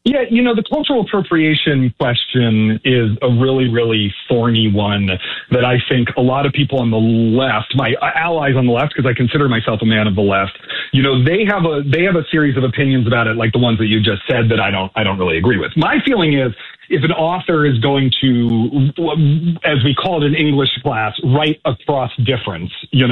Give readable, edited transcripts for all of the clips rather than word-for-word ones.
Yeah, the cultural appropriation question is a really, really thorny one that I think a lot of people on the left, my allies on the left, because I consider myself a man of the left, they have a series of opinions about it, like the ones that you just said, that I don't really agree with. My feeling is, if an author is going to, as we call it in English class, write across difference,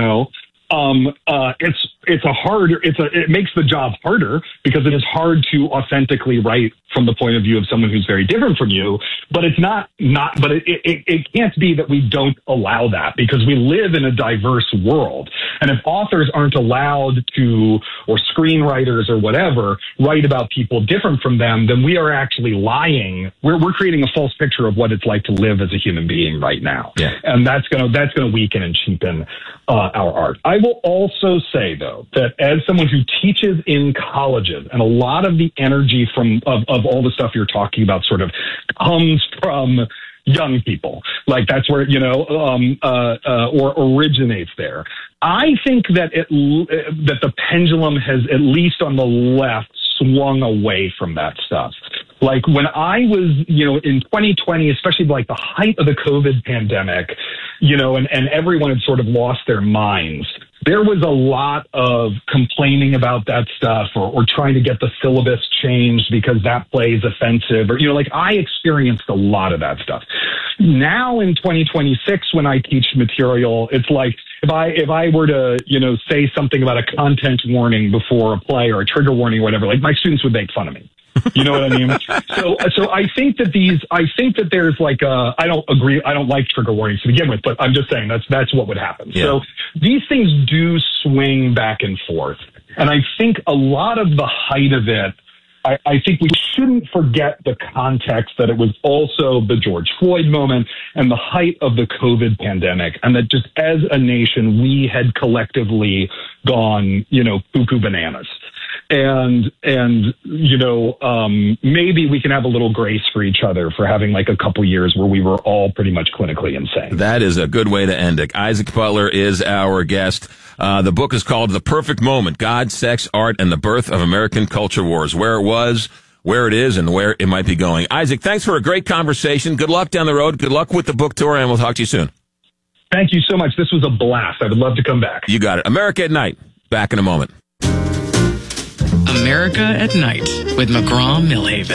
it makes the job harder because it is hard to authentically write from the point of view of someone who's very different from you. But it's it can't be that we don't allow that, because we live in a diverse world. And if authors aren't allowed to, or screenwriters or whatever, write about people different from them, then we are actually lying. We're creating a false picture of what it's like to live as a human being right now. Yeah. And that's going to weaken and cheapen our art. I will also say, though, that as someone who teaches in colleges, and a lot of the energy of all the stuff you're talking about sort of comes from young people, like that's where or originates there. I think that that the pendulum has, at least on the left, swung away from that stuff. Like when I was, in 2020, especially like the height of the COVID pandemic, and everyone had sort of lost their minds, there was a lot of complaining about that stuff, or trying to get the syllabus changed because that play is offensive, or, I experienced a lot of that stuff. Now in 2026, when I teach material, it's like, if I were to, say something about a content warning before a play, or a trigger warning or whatever, like my students would make fun of me. You know what I mean? So I think that there's like I don't agree. I don't like trigger warnings to begin with, but I'm just saying that's what would happen. Yeah. So these things do swing back and forth. And I think a lot of the height of it, I think we shouldn't forget the context that it was also the George Floyd moment and the height of the COVID pandemic, and that just as a nation, we had collectively gone, cuckoo bananas. And maybe we can have a little grace for each other for having like a couple years where we were all pretty much clinically insane. That is a good way to end it. Isaac Butler is our guest. The book is called The Perfect Moment: God, Sex, Art, and the Birth of American Culture Wars. Where it was, where it is, and where it might be going. Isaac, thanks for a great conversation. Good luck down the road. Good luck with the book tour, and we'll talk to you soon. Thank you so much. This was a blast. I would love to come back. You got it. America at Night. Back in a moment. America at Night with McGraw-Milhaven.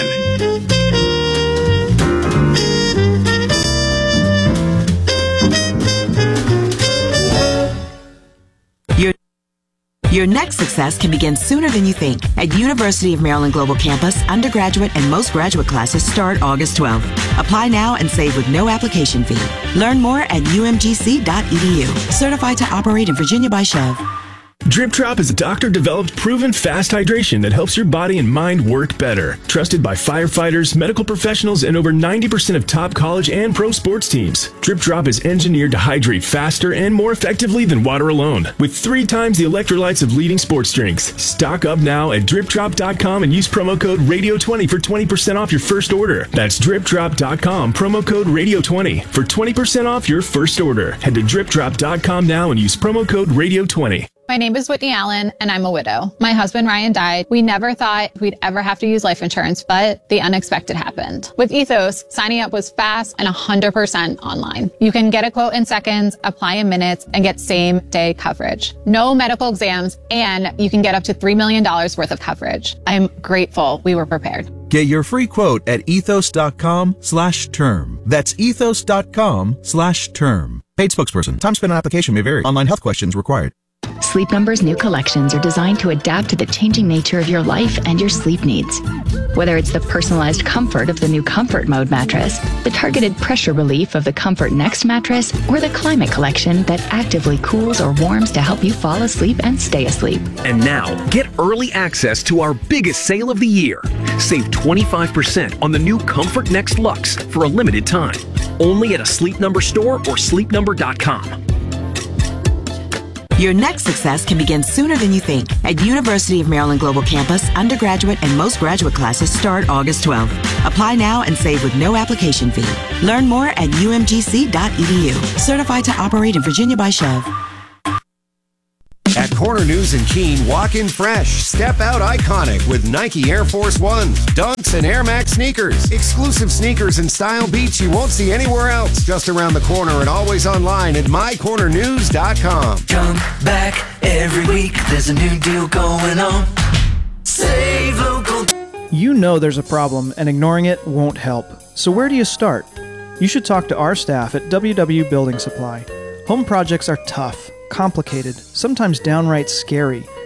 Your next success can begin sooner than you think. At University of Maryland Global Campus, undergraduate and most graduate classes start August 12th. Apply now and save with no application fee. Learn more at umgc.edu. Certified to operate in Virginia by Chev. Drip Drop is a doctor-developed, proven fast hydration that helps your body and mind work better. Trusted by firefighters, medical professionals, and over 90% of top college and pro sports teams. Drip Drop is engineered to hydrate faster and more effectively than water alone, with 3 times the electrolytes of leading sports drinks. Stock up now at dripdrop.com and use promo code RADIO20 for 20% off your first order. That's dripdrop.com, promo code RADIO20 for 20% off your first order. Head to dripdrop.com now and use promo code RADIO20. My name is Whitney Allen, and I'm a widow. My husband, Ryan, died. We never thought we'd ever have to use life insurance, but the unexpected happened. With Ethos, signing up was fast and 100% online. You can get a quote in seconds, apply in minutes, and get same-day coverage. No medical exams, and you can get up to $3 million worth of coverage. I'm grateful we were prepared. Get your free quote at ethos.com/term. That's ethos.com/term. Paid spokesperson. Time spent on application may vary. Online health questions required. Sleep Number's new collections are designed to adapt to the changing nature of your life and your sleep needs. Whether it's the personalized comfort of the new Comfort Mode mattress, the targeted pressure relief of the Comfort Next mattress, or the Climate Collection that actively cools or warms to help you fall asleep and stay asleep. And now, get early access to our biggest sale of the year. Save 25% on the new Comfort Next Luxe for a limited time. Only at a Sleep Number store or sleepnumber.com. Your next success can begin sooner than you think. At University of Maryland Global Campus, undergraduate and most graduate classes start August 12th. Apply now and save with no application fee. Learn more at umgc.edu. Certified to operate in Virginia by Chev. At Corner News in Keene, walk in fresh, step out iconic with Nike Air Force Ones, Dunks, and Air Max sneakers. Exclusive sneakers and style beats you won't see anywhere else. Just around the corner and always online at mycornernews.com. Come back every week. There's a new deal going on. Save local. You know there's a problem, and ignoring it won't help. So where do you start? You should talk to our staff at WW Building Supply. Home projects are tough, complicated, sometimes downright scary.